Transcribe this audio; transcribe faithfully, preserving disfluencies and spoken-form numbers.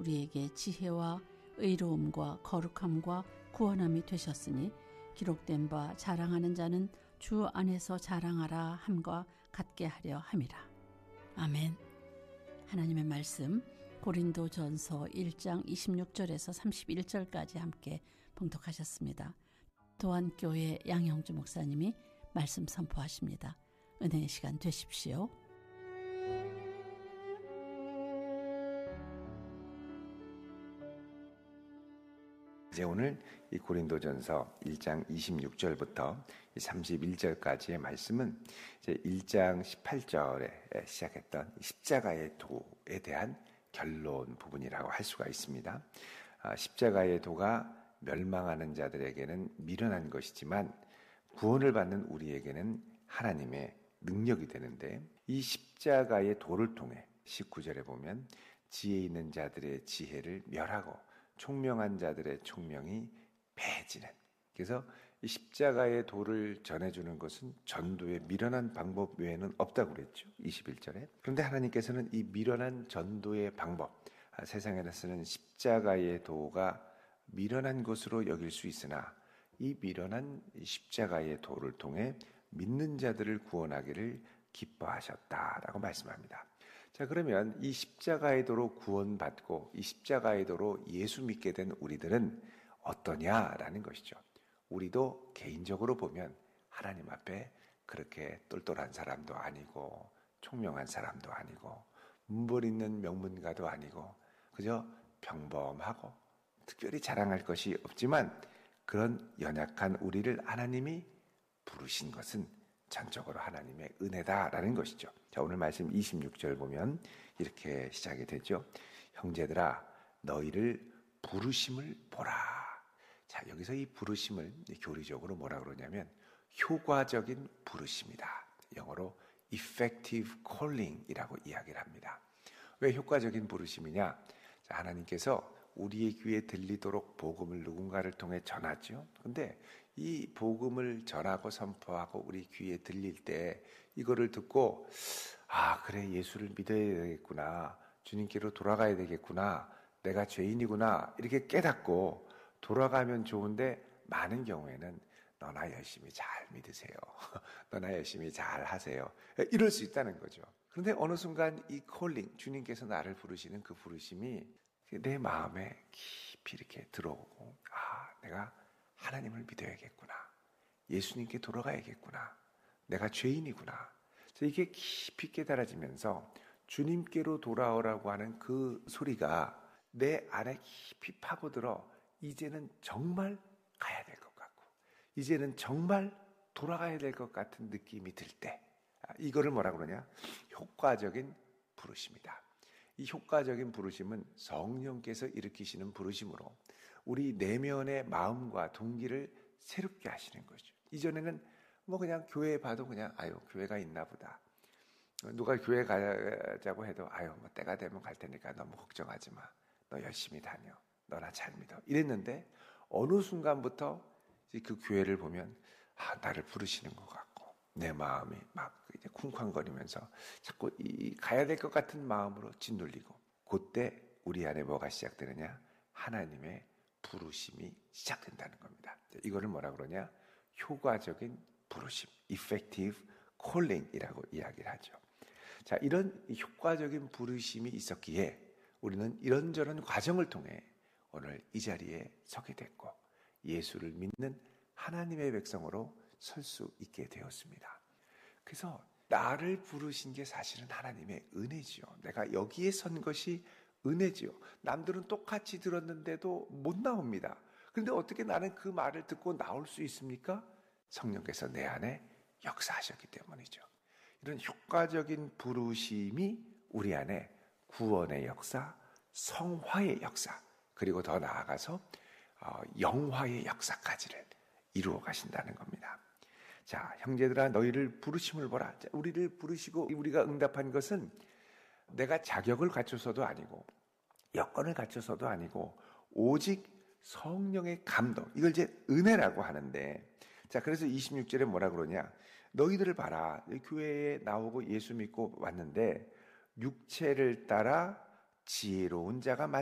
우리에게 지혜와 의로움과 거룩함과 구원함이 되셨으니 기록된 바 자랑하는 자는 주 안에서 자랑하라 함과 같게 하려 함이라. 아멘. 하나님의 말씀 고린도전서 일 장 이십육 절에서 삼십일 절까지 함께 봉독하셨습니다. 도안교회 양형주 목사님이 말씀 선포하십니다. 은혜의 시간 되십시오. 이제 오늘 이 고린도전서 일 장 이십육 절부터 삼십일 절까지의 말씀은 이제 일 장 십팔 절에 시작했던 십자가의 도에 대한 결론 부분이라고 할 수가 있습니다. 십자가의 도가 멸망하는 자들에게는 미련한 것이지만 구원을 받는 우리에게는 하나님의 능력이 되는데, 이 십자가의 도를 통해 십구 절에 보면 지혜 있는 자들의 지혜를 멸하고 총명한 자들의 총명이 패해지는, 그래서 이 십자가의 도를 전해주는 것은 전도의 미련한 방법 외에는 없다고 그랬죠. 이십일 절에. 그런데 하나님께서는 이 미련한 전도의 방법, 세상에서는 십자가의 도가 미련한 것으로 여길 수 있으나 이 미련한 십자가의 도를 통해 믿는 자들을 구원하기를 기뻐하셨다라고 말씀합니다. 자, 그러면 이 십자가의 도로 구원받고 이 십자가의 도로 예수 믿게 된 우리들은 어떠냐라는 것이죠. 우리도 개인적으로 보면 하나님 앞에 그렇게 똘똘한 사람도 아니고 총명한 사람도 아니고 문벌 있는 명문가도 아니고 그저 평범하고 특별히 자랑할 것이 없지만 그런 연약한 우리를 하나님이 부르신 것은 전적으로 하나님의 은혜다라는 것이죠. 자, 오늘 말씀 이십육 절 보면 이렇게 시작이 되죠. 형제들아, 너희를 부르심을 보라. 자, 여기서 이 부르심을 교리적으로 뭐라 그러냐면 효과적인 부르심이다. 영어로 effective calling 이라고 이야기를 합니다. 왜 효과적인 부르심이냐? 자, 하나님께서 우리의 귀에 들리도록 복음을 누군가를 통해 전하죠. 근데 이 복음을 전하고 선포하고 우리 귀에 들릴 때 이거를 듣고 아, 그래, 예수를 믿어야 되겠구나, 주님께로 돌아가야 되겠구나, 내가 죄인이구나, 이렇게 깨닫고 돌아가면 좋은데 많은 경우에는 너나 열심히 잘 믿으세요, 너나 열심히 잘 하세요, 이럴 수 있다는 거죠. 그런데 어느 순간 이 콜링, 주님께서 나를 부르시는 그 부르심이 내 마음에 깊이 이렇게 들어오고, 아, 내가 하나님을 믿어야겠구나, 예수님께 돌아가야겠구나, 내가 죄인이구나. 이게 깊이 깨달아지면서 주님께로 돌아오라고 하는 그 소리가 내 안에 깊이 파고들어 이제는 정말 가야 될 것 같고 이제는 정말 돌아가야 될 것 같은 느낌이 들 때, 이거를 뭐라 그러냐? 효과적인 부르심이다. 이 효과적인 부르심은 성령께서 일으키시는 부르심으로 우리 내면의 마음과 동기를 새롭게 하시는 거죠. 이전에는 뭐 그냥 교회 봐도 그냥 아유, 교회가 있나 보다, 누가 교회 가자고 해도 아유, 뭐 때가 되면 갈 테니까 너무 걱정하지 마, 너 열심히 다녀, 너나 잘 믿어, 이랬는데 어느 순간부터 그 교회를 보면 아, 나를 부르시는 것 같고 내 마음이 막 이제 쿵쾅거리면서 자꾸 이 가야 될 것 같은 마음으로 짓눌리고, 그때 우리 안에 뭐가 시작되느냐? 하나님의 부르심이 시작된다는 겁니다. 이거를 뭐라 그러냐? 효과적인 부르심, effective calling이라고 이야기를 하죠. 자, 이런 효과적인 부르심이 있었기에 우리는 이런저런 과정을 통해 오늘 이 자리에 서게 됐고 예수를 믿는 하나님의 백성으로 설 수 있게 되었습니다. 그래서 나를 부르신 게 사실은 하나님의 은혜지요. 내가 여기에 선 것이 은혜지요. 남들은 똑같이 들었는데도 못 나옵니다. 그런데 어떻게 나는 그 말을 듣고 나올 수 있습니까? 성령께서 내 안에 역사하셨기 때문이죠. 이런 효과적인 부르심이 우리 안에 구원의 역사, 성화의 역사, 그리고 더 나아가서 영화의 역사까지를 이루어 가신다는 겁니다. 자, 형제들아, 너희를 부르심을 보라. 자, 우리를 부르시고 우리가 응답한 것은 내가 자격을 갖춰서도 아니고 여건을 갖춰서도 아니고 오직 성령의 감동, 이걸 이제 은혜라고 하는데, 자, 그래서 이십육 절에 뭐라 그러냐? 너희들을 봐라. 교회에 나오고 예수 믿고 왔는데 육체를 따라 지혜로운 자가 많